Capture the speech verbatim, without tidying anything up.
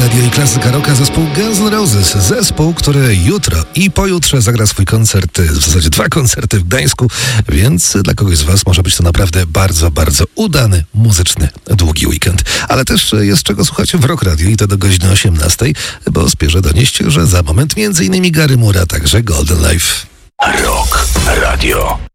Radio i Klasyka Rocka zespół Guns N' Roses. Zespół, który jutro i pojutrze zagra swój koncert, w zasadzie dwa koncerty w Gdańsku, więc dla kogoś z was może być to naprawdę bardzo, bardzo udany, muzyczny, długi weekend. Ale też jest czego słuchać w Rock Radio i to do godziny osiemnastej, bo spieszę donieść, że za moment między innymi Gary Moore, a także Golden Life. Rock Radio.